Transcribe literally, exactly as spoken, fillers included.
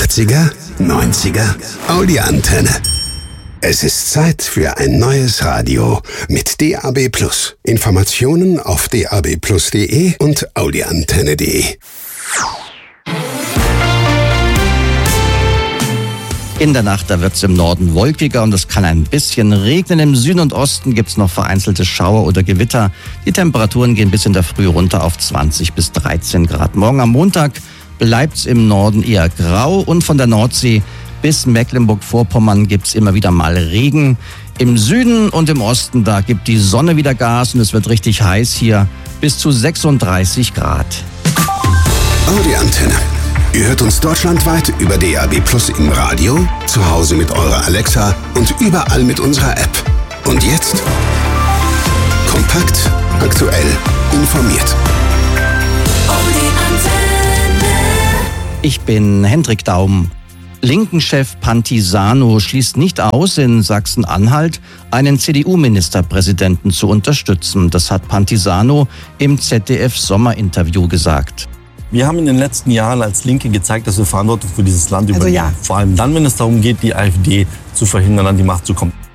achtziger, neunziger, Audi-Antenne. Es ist Zeit für ein neues Radio mit D A B plus. Informationen auf d a b plus punkt d e und audiantenne punkt d e. In der Nacht, da wird es im Norden wolkiger und es kann ein bisschen regnen. Im Süden und Osten gibt es noch vereinzelte Schauer oder Gewitter. Die Temperaturen gehen bis in der Früh runter auf zwanzig bis dreizehn Grad. Morgen am Montag bleibt es im Norden eher grau und von der Nordsee bis Mecklenburg-Vorpommern gibt es immer wieder mal Regen. Im Süden und im Osten, da gibt die Sonne wieder Gas und es wird richtig heiß hier, bis zu sechsunddreißig Grad. Audiantenne. Ihr hört uns deutschlandweit über D A B plus im Radio, zu Hause mit eurer Alexa und überall mit unserer App. Und jetzt kompakt, aktuell, informiert. Ich bin Hendrik Daum. Linken-Chef Pantisano schließt nicht aus, in Sachsen-Anhalt einen C D U-Ministerpräsidenten zu unterstützen. Das hat Pantisano im Z D F-Sommerinterview gesagt. Wir haben in den letzten Jahren als Linke gezeigt, dass wir Verantwortung für dieses Land also übernehmen. ja. Vor allem dann, wenn es darum geht, die AfD zu verhindern, an die Macht zu kommen.